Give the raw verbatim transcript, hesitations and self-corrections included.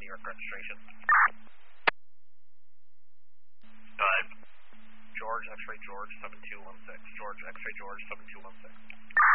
York registration. Go ahead. George, X-ray George, seven two one six. George, X-ray George, seven two one six.